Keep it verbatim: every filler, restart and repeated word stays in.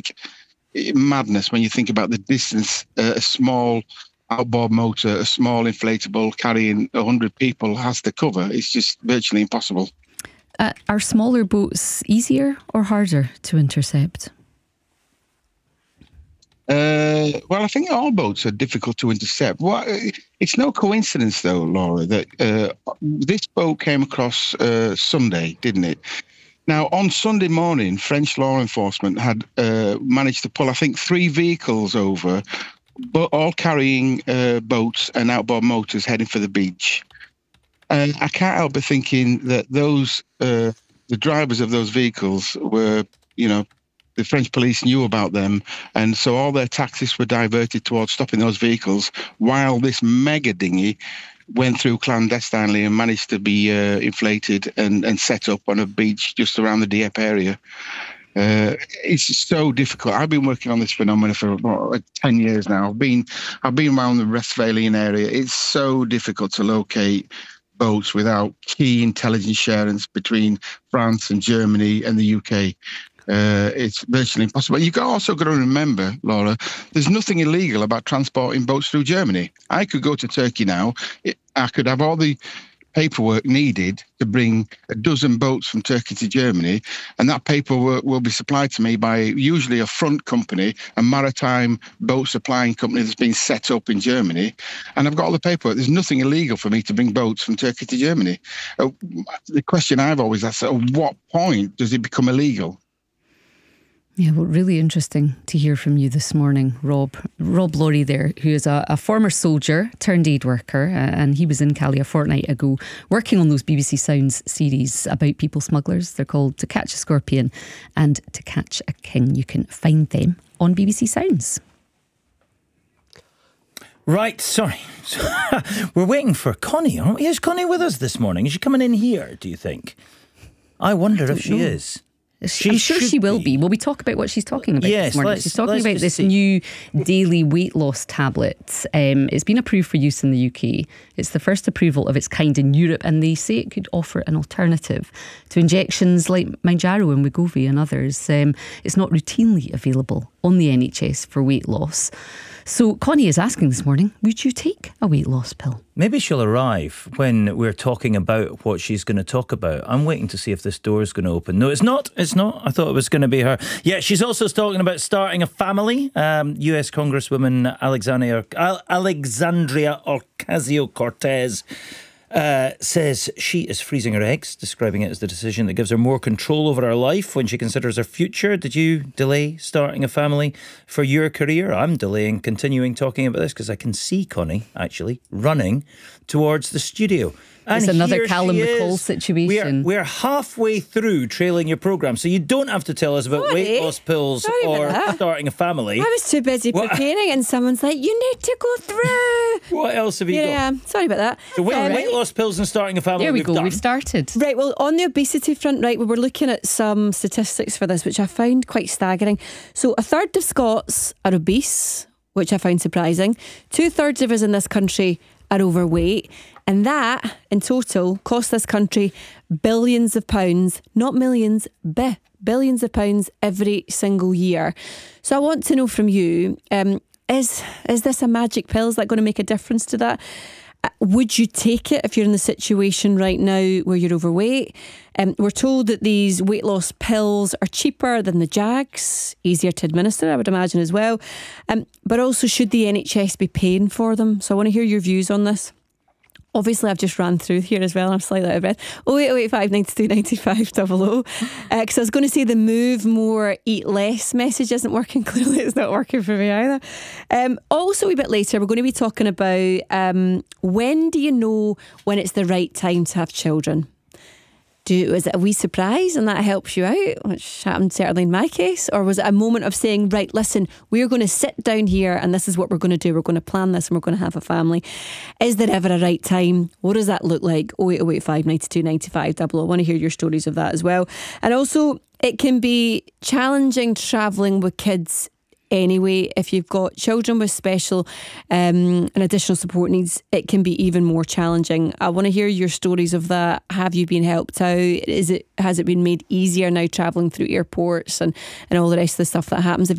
like madness when you think about the distance uh, a small outboard motor, a small inflatable carrying one hundred people has to cover. It's just virtually impossible. Uh, are smaller boats easier or harder to intercept? Uh, well, I think all boats are difficult to intercept. Well, it's no coincidence, though, Laura, that uh, this boat came across uh, Sunday, didn't it? Now, on Sunday morning, French law enforcement had uh, managed to pull, I think, three vehicles over, but all carrying uh, boats and outboard motors heading for the beach. Uh, I can't help but thinking that those, uh, the drivers of those vehicles were, you know, the French police knew about them, and so all their tactics were diverted towards stopping those vehicles while this mega dinghy went through clandestinely and managed to be uh, inflated and, and set up on a beach just around the Dieppe area. Uh, it's so difficult. I've been working on this phenomenon for about like ten years now. I've been, I've been around the Westphalian area. It's so difficult to locate boats without key intelligence sharing between France and Germany and the U K. Uh, it's virtually impossible. You've also got to remember, Laura, there's nothing illegal about transporting boats through Germany. I could go to Turkey now. I could have all the paperwork needed to bring a dozen boats from Turkey to Germany, and that paperwork will be supplied to me by usually a front company, a maritime boat supplying company that's been set up in Germany, and I've got all the paperwork. There's nothing illegal for me to bring boats from Turkey to Germany. Uh, the question I've always asked, at what point does it become illegal? Yeah, well, really interesting to hear from you this morning, Rob. Rob Laurie there, who is a, a former soldier turned aid worker, uh, and he was in Cali a fortnight ago working on those B B C Sounds series about people smugglers. They're called To Catch a Scorpion and To Catch a King. You can find them on B B C Sounds. Right, sorry. We're waiting for Connie, aren't we? Is Connie with us this morning? Is she coming in here, do you think? I wonder I if she know. is. She I'm sure she will be. be. Will we talk about what she's talking about yes, this morning? She's talking about this see. new daily weight loss tablet. Um, it's been approved for use in the U K. It's the first approval of its kind in Europe, and they say it could offer an alternative to injections like Mounjaro and Wegovy and others. Um, it's not routinely available on the N H S for weight loss. So Connie is asking this morning, would you take a weight loss pill? Maybe she'll arrive when we're talking about what she's going to talk about. I'm waiting to see if this door is going to open. No, it's not. It's not. I thought it was going to be her. Yeah, she's also talking about starting a family. Um, U S Congresswoman Alexandria, Alexandria Ocasio-Cortez Uh, says she is freezing her eggs, describing it as the decision that gives her more control over her life when she considers her future. Did you delay starting a family for your career? I'm delaying continuing talking about this because I can see Connie actually running towards the studio. And it's another Callum McCall situation. We're, we're halfway through trailing your programme, so you don't have to tell us about Sorry. weight loss pills Sorry or starting a family. I was too busy preparing, what? and someone's like, you need to go through. What else have you yeah, got? Sorry about that. So weight, um, weight loss pills and starting a family. There we we've go, done. we've started. Right, well, on the obesity front, right, we were looking at some statistics for this, which I found quite staggering. So a third of Scots are obese, which I found surprising. Two thirds of us in this country are overweight. And that, in total, cost this country billions of pounds, not millions, bi- billions of pounds every single year. So I want to know from you, um, is is this a magic pill? Is that going to make a difference to that? Uh, would you take it if you're in the situation right now where you're overweight? Um, we're told that these weight loss pills are cheaper than the Jags, easier to administer, I would imagine as well. Um, but also, should the N H S be paying for them? So I want to hear your views on this. Obviously, I've just ran through here as well. I'm slightly out of breath. oh eight oh eight five nine two nine five double oh. Because uh, I was going to say the move more, eat less message isn't working. Clearly, it's not working for me either. Um, also, a bit later, we're going to be talking about um, when do you know when it's the right time to have children? Do, was it a wee surprise and that helps you out, which happened certainly in my case? Or was it a moment of saying, right, listen, we're going to sit down here and this is what we're going to do. We're going to plan this and we're going to have a family. Is there ever a right time? What does that look like? oh eight oh eight five nine two nine five double oh. I want to hear your stories of that as well. And also, it can be challenging travelling with kids anyway. If you've got children with special um, and additional support needs, it can be even more challenging. I want to hear your stories of that. Have you been helped out? Is it has it been made easier now travelling through airports and, and all the rest of the stuff that happens?